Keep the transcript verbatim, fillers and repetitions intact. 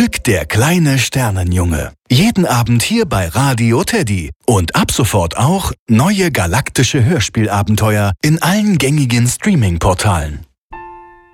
Glück der kleine Sternenjunge. Jeden Abend hier bei Radio Teddy. Und ab sofort auch neue galaktische Hörspielabenteuer in allen gängigen Streaming-Portalen.